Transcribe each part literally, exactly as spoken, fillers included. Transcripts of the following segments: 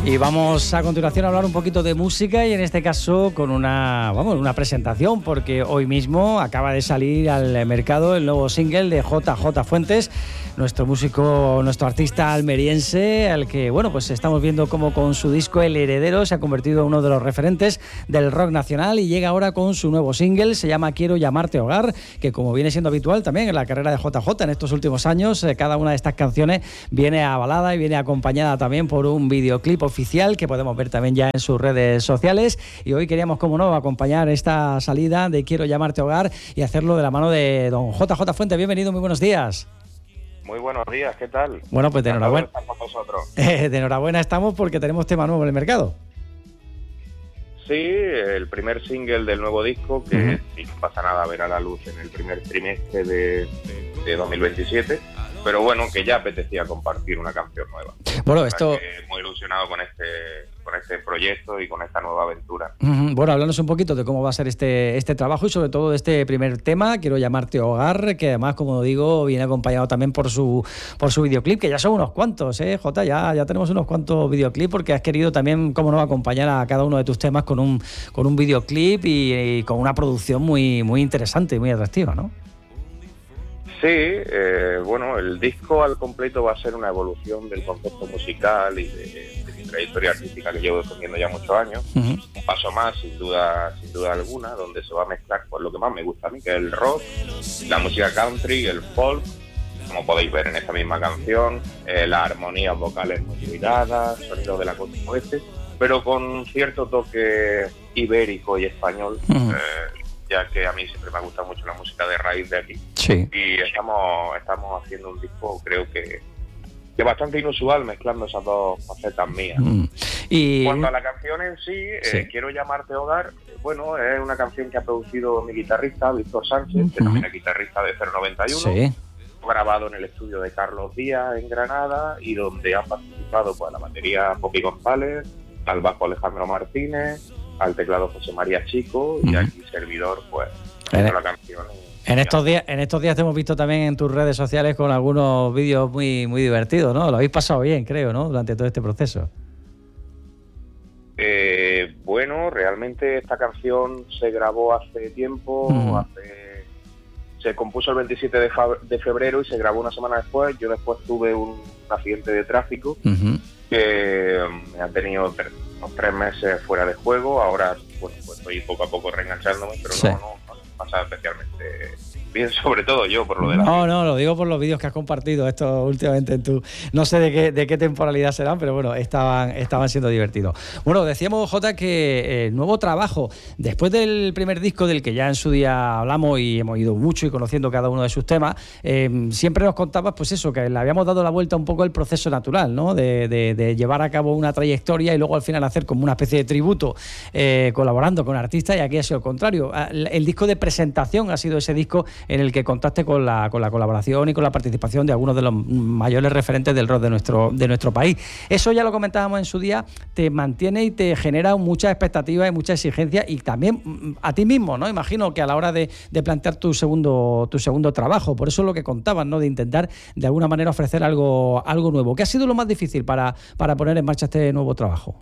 Y vamos a continuación a hablar un poquito de música y en este caso con una, vamos, una presentación, porque hoy mismo acaba de salir al mercado el nuevo single de J J Fuentes, nuestro músico, nuestro artista almeriense, al que, bueno, pues estamos viendo cómo con su disco El Heredero se ha convertido en uno de los referentes del rock nacional y llega ahora con su nuevo single, se llama Quiero Llamarte Hogar, que como viene siendo habitual también en la carrera de J J en estos últimos años, eh, cada una de estas canciones viene avalada y viene acompañada también por un videoclip oficial que podemos ver también ya en sus redes sociales, y hoy queríamos, como no, acompañar esta salida de Quiero Llamarte Hogar y hacerlo de la mano de don J J Fuentes. Bienvenido, muy buenos días. Muy buenos días, ¿qué tal? Bueno, pues de enhorabuena. De, estar con vosotros. Eh, de enhorabuena estamos porque tenemos tema nuevo en el mercado. Sí, el primer single del nuevo disco, que uh-huh. si no pasa nada verá la luz en el primer trimestre de, de dos mil veintisiete, pero bueno, que ya apetecía compartir una canción nueva. Bueno, esto... Muy ilusionado con este, con este proyecto y con esta nueva aventura. Uh-huh. Bueno, háblanos un poquito de cómo va a ser este, este trabajo y sobre todo de este primer tema, Quiero Llamarte Hogar, que además, como digo, viene acompañado también por su por su videoclip, que ya son unos cuantos, ¿eh, Jota? Ya, ya tenemos unos cuantos videoclips porque has querido también, cómo no, acompañar a cada uno de tus temas con un, con un videoclip y, y con una producción muy, muy interesante y muy atractiva, ¿no? Sí, eh, bueno, el disco al completo va a ser una evolución del concepto musical y de, de mi trayectoria artística que llevo defendiendo ya muchos años. Uh-huh. Un paso más, sin duda, sin duda alguna, donde se va a mezclar con lo que más me gusta a mí, que es el rock, la música country, el folk, como podéis ver en esta misma canción, eh, las armonías vocales muy cuidadas, sonidos de la costa oeste, pero con cierto toque ibérico y español. Uh-huh. eh, ya que a mí siempre me gusta mucho la música de raíz de aquí. Sí. Y estamos estamos haciendo un disco, creo que, que bastante inusual, mezclando esas dos facetas mías. Mm. Y... Cuanto a la canción en sí, sí. Eh, Quiero Llamarte Hogar, bueno, es una canción que ha producido mi guitarrista, Víctor Sánchez, uh-huh. que también es guitarrista de cero noventa y uno, sí. grabado en el estudio de Carlos Díaz en Granada, y donde han participado pues, la batería Popi González, al bajo Alejandro Martínez, al teclado José María Chico, y uh-huh. aquí servidor, pues, haciendo la canción. Y, en estos días, en estos días te hemos visto también en tus redes sociales con algunos vídeos muy, muy divertidos, ¿no? Lo habéis pasado bien, creo, ¿no? Durante todo este proceso. Eh, bueno, realmente esta canción se grabó hace tiempo, uh-huh. hace... se compuso el veintisiete de febrero y se grabó una semana después. Yo después tuve un accidente de tráfico uh-huh. que me ha tenido unos tres meses fuera de juego. Ahora, bueno, pues estoy poco a poco reenganchándome, pero sí. no, no, no pasa especialmente bien, sobre todo yo, por lo de la... No, no, lo digo por los vídeos que has compartido esto últimamente en tu... No sé de qué, de qué temporalidad serán, pero bueno, estaban, estaban siendo divertidos. Bueno, decíamos, Jota, que el nuevo trabajo, después del primer disco del que ya en su día hablamos y hemos ido mucho y conociendo cada uno de sus temas, eh, siempre nos contabas, pues eso, que le habíamos dado la vuelta un poco al proceso natural, ¿no? De, de, de llevar a cabo una trayectoria y luego al final hacer como una especie de tributo eh, colaborando con artistas, y aquí ha sido el contrario. El, el disco de presentación ha sido ese disco en el que contaste con la, con la colaboración y con la participación de algunos de los mayores referentes del rock de nuestro, de nuestro país. Eso ya lo comentábamos en su día, te mantiene y te genera muchas expectativas y mucha exigencia, y también a ti mismo, ¿no? Imagino que a la hora de, de plantear tu segundo, tu segundo trabajo, por eso es lo que contabas, ¿no? De intentar de alguna manera ofrecer algo, algo nuevo. ¿Qué ha sido lo más difícil para, para poner en marcha este nuevo trabajo?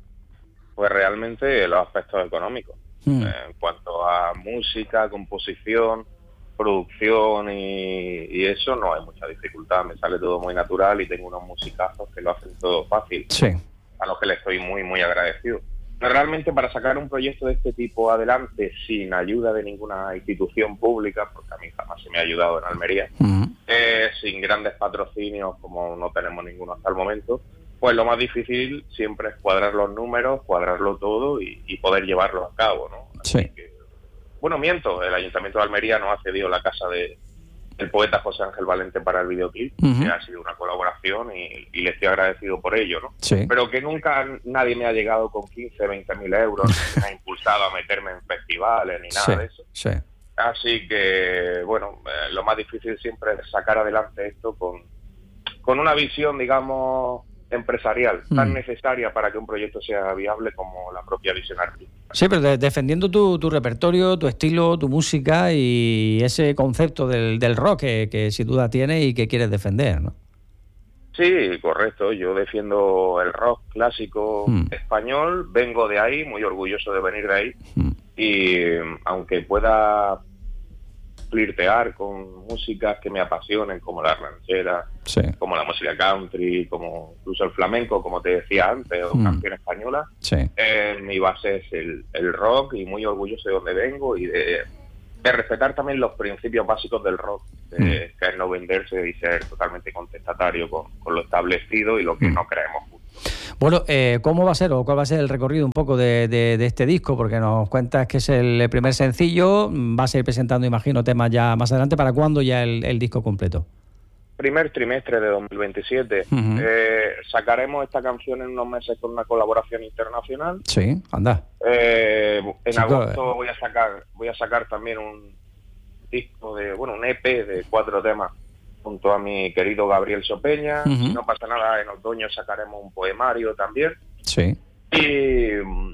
Pues realmente los aspectos económicos. Hmm. En cuanto a música, composición, producción y, y eso, no hay mucha dificultad, me sale todo muy natural y tengo unos musicazos que lo hacen todo fácil, sí. a los que le estoy muy muy agradecido. Pero realmente para sacar un proyecto de este tipo adelante sin ayuda de ninguna institución pública, porque a mí jamás se me ha ayudado en Almería, uh-huh. eh, sin grandes patrocinios como no tenemos ninguno hasta el momento, pues lo más difícil siempre es cuadrar los números, cuadrarlo todo y, y poder llevarlo a cabo, ¿no? Así sí. que, bueno, miento, el Ayuntamiento de Almería nos ha cedido la casa de, del poeta José Ángel Valente para el videoclip, uh-huh. que ha sido una colaboración y, y le estoy agradecido por ello, ¿no? Sí. Pero que nunca nadie me ha llegado con quince, veinte mil euros, ni me ha impulsado a meterme en festivales ni nada sí, de eso. Sí. Así que, bueno, eh, lo más difícil siempre es sacar adelante esto con, con una visión, digamos, empresarial, tan mm. necesaria para que un proyecto sea viable como la propia visión artística. Sí, pero de, defendiendo tu, tu repertorio, tu estilo, tu música y ese concepto del, del rock que, que sin duda tienes y que quieres defender, ¿no? Sí, correcto. Yo defiendo el rock clásico mm. español, vengo de ahí, muy orgulloso de venir de ahí, mm. y aunque pueda flirtear con músicas que me apasionen, como la ranchera, sí. como la música country, como incluso el flamenco, como te decía antes, o mm. canción española, sí. eh, mi base es el, el rock, y muy orgulloso de donde vengo y de, de respetar también los principios básicos del rock, de, mm. que es no venderse y ser totalmente contestatario con, con lo establecido y lo que mm. no creemos. Bueno, eh, ¿cómo va a ser o cuál va a ser el recorrido un poco de, de, de este disco? Porque nos cuentas que es el primer sencillo, vas a ir presentando, imagino, temas ya más adelante. ¿Para cuándo ya el, el disco completo? Primer trimestre de dos mil veintisiete. Uh-huh. Eh, sacaremos esta canción en unos meses con una colaboración internacional. Sí, anda. Eh, en Chico, agosto eh. voy a sacar voy a sacar también un disco de, bueno, un E P de cuatro temas junto a mi querido Gabriel Sopeña. Uh-huh. Si no pasa nada, en otoño sacaremos un poemario también. Sí. Y,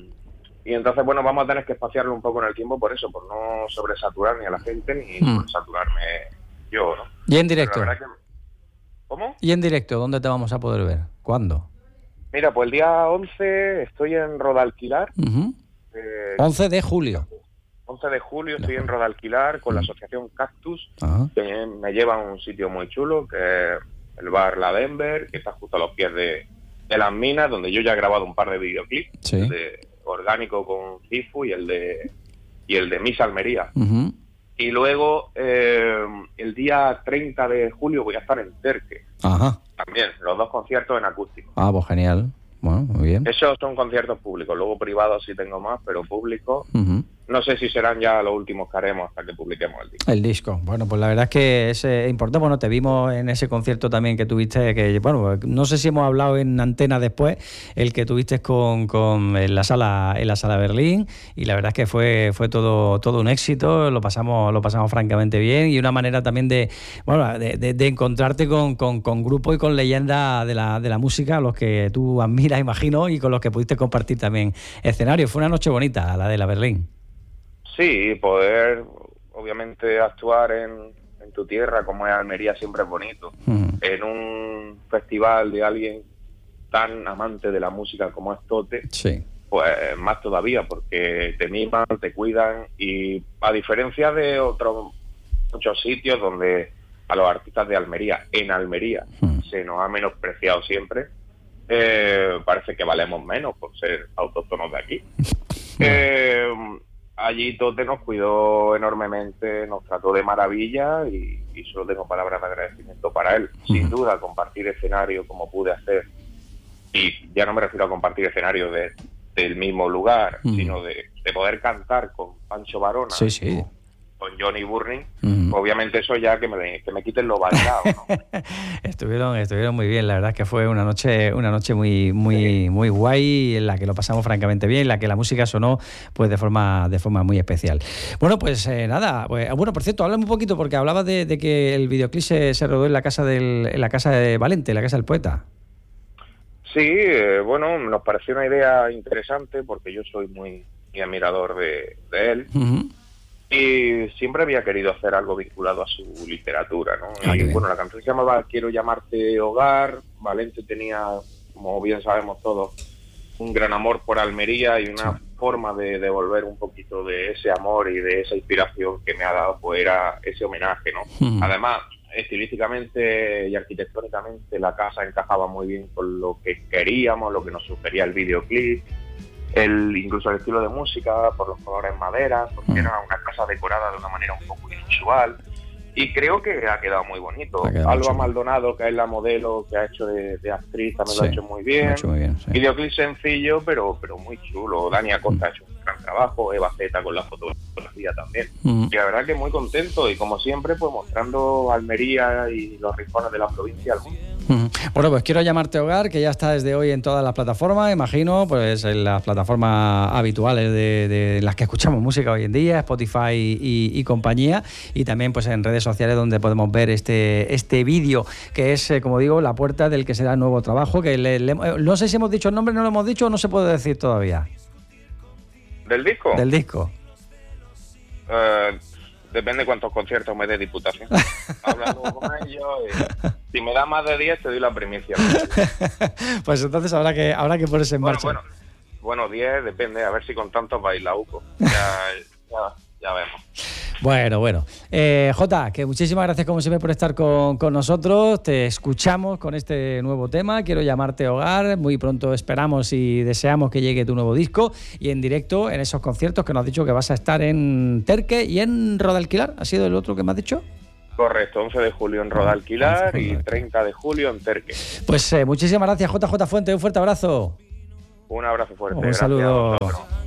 y entonces, bueno, vamos a tener que espaciarlo un poco en el tiempo por eso, por no sobresaturar ni a la gente ni uh-huh. sobresaturarme yo, ¿no? ¿Y en directo? Que... ¿Cómo? ¿Y en directo? ¿Dónde te vamos a poder ver? ¿Cuándo? Mira, pues el día once estoy en Rodalquilar. Uh-huh. eh, once de julio. once de julio estoy en Rodalquilar con la asociación Cactus, uh-huh. que me lleva a un sitio muy chulo, que es el bar La Denver, que está justo a los pies de, de las minas, donde yo ya he grabado un par de videoclips, sí. el de Orgánico con Cifu y el de y el de Miss Almería. Uh-huh. Y luego, eh, el día treinta de julio voy a estar en Terque. Ajá. También, los dos conciertos en acústico. Ah, pues genial. Bueno, muy bien. Esos son conciertos públicos, luego privados sí tengo más, pero públicos... Uh-huh. No sé si serán ya los últimos que haremos hasta que publiquemos el disco. El disco. Bueno, pues la verdad es que es eh, importante. Bueno, te vimos en ese concierto también que tuviste, que bueno, no sé si hemos hablado en antena después, el que tuviste con, con en la sala en la sala Berlín, y la verdad es que fue fue todo todo un éxito. Lo pasamos lo pasamos francamente bien, y una manera también de bueno de, de, de encontrarte con, con, con grupos y con leyendas de la de la música, los que tú admiras, imagino, y con los que pudiste compartir también escenario. Fue una noche bonita la de la Berlín. Sí, poder obviamente actuar en, en tu tierra, como es Almería, siempre es bonito. Mm. En un festival de alguien tan amante de la música como es Tote, sí. pues más todavía, porque te miman, te cuidan, y a diferencia de otros muchos sitios donde a los artistas de Almería, en Almería, mm. se nos ha menospreciado siempre, eh, parece que valemos menos por ser autóctonos de aquí. eh, Allí Tote nos cuidó enormemente, nos trató de maravilla, y, y solo tengo palabras de agradecimiento para él. Sin uh-huh. duda, compartir escenario como pude hacer, y ya no me refiero a compartir escenario de, del mismo lugar, uh-huh. sino de, de poder cantar con Pancho Varona, sí, sí. con Johnny Burning, uh-huh. obviamente eso ya que me, que me quiten lo bailado, ¿no? estuvieron, estuvieron muy bien, la verdad es que fue una noche, una noche muy, muy, sí. muy guay, en la que lo pasamos francamente bien, en la que la música sonó pues de forma, de forma muy especial. Bueno, pues eh, nada, pues, bueno, por cierto, háblame un poquito, porque hablabas de, de que el videoclip se, se rodó en la casa del, en la casa de Valente, en la casa del poeta. Sí, eh, bueno, nos pareció una idea interesante, porque yo soy muy, muy admirador de, de él. Uh-huh. Y siempre había querido hacer algo vinculado a su literatura, ¿no? Ah, y bueno, la canción se llamaba Quiero llamarte hogar. Valente tenía, como bien sabemos todos, un gran amor por Almería, y una sí. forma de devolver un poquito de ese amor y de esa inspiración que me ha dado, pues era ese homenaje, ¿no? Uh-huh. Además, estilísticamente y arquitectónicamente la casa encajaba muy bien con lo que queríamos, lo que nos sugería el videoclip. El, incluso el estilo de música, por los colores madera, porque mm. era una casa decorada de una manera un poco inusual, y creo que ha quedado muy bonito. Alba Maldonado, que es la modelo que ha hecho de, de actriz, también sí, lo ha hecho muy bien. Hecho muy bien sí. Videoclip sencillo, pero pero muy chulo. Dani Acosta mm. ha hecho un gran trabajo, Eva Zeta con la fotografía también. Mm. Y la verdad que muy contento, y como siempre, pues mostrando Almería y los rincones de la provincia al mundo. Bueno, pues Quiero llamarte hogar, que ya está desde hoy en todas las plataformas, imagino, pues en las plataformas habituales de, de las que escuchamos música hoy en día, Spotify y, y compañía, y también pues en redes sociales, donde podemos ver este este vídeo, que es, eh, como digo, la puerta del que será el nuevo trabajo, que le, le, no sé si hemos dicho el nombre, no lo hemos dicho, o no se puede decir todavía. ¿Del disco? Del disco. Uh, depende cuántos conciertos me dé Diputación. Habla con ellos y si me da más de diez te doy la primicia. Pues entonces habrá que habrá que ponerse en bueno, marcha. Bueno, bueno, diez depende, a ver si con tantos va a ir la U C O. Ya, ya, ya vemos. Bueno, bueno. Eh, Jota, que muchísimas gracias como siempre por estar con, con nosotros. Te escuchamos con este nuevo tema. Quiero llamarte Hogar. Muy pronto esperamos y deseamos que llegue tu nuevo disco y en directo en esos conciertos que nos has dicho que vas a estar en Terque y en Rodalquilar. ¿Ha sido el otro que me has dicho? Correcto, once de julio en Rodalquilar y treinta de julio en Terque. Pues eh, muchísimas gracias, J J Fuente. Un fuerte abrazo. Un abrazo fuerte. Un gracias saludo.